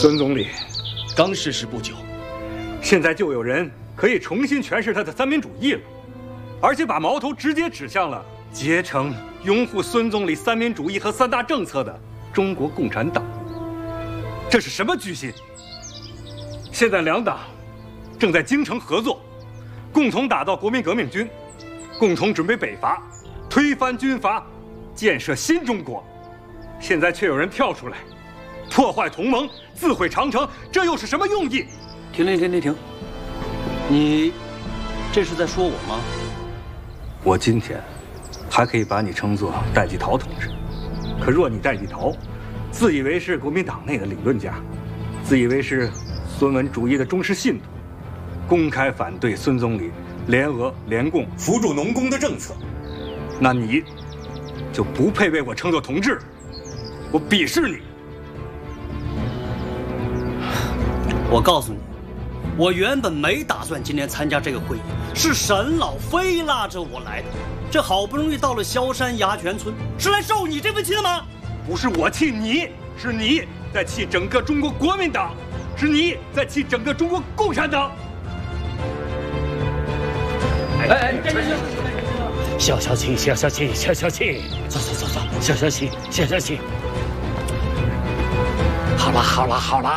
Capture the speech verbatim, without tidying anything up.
孙总理刚逝世不久， 现在就有人可以重新诠释他的三民主义了，而且把矛头直接指向了结成拥护孙总理三民主义和三大政策的中国共产党。这是什么居心？现在两党正在京城合作，共同打造国民革命军，共同准备北伐，推翻军阀，建设新中国。现在却有人跳出来，破坏同盟，自毁长城，这又是什么用意？ 停停停停停！你这是在说我吗？ 我今天还可以把你称作戴季陶同志，可若你戴季陶自以为是国民党内的理论家，自以为是孙文主义的忠实信徒，公开反对孙总理联俄联共扶助农工的政策，那你就不配为我称作同志，我鄙视你。 我告诉你，我原本没打算今天参加这个会议，是沈老非拉着我来的。这好不容易到了萧山牙泉村，是来受你这份气的吗？ 不是我气你，是你在气整个中国国民党，是你在气整个中国共产党。 哎哎，消消气，消消气，消消气，走走走走，消消气，消消气。好了好了好了。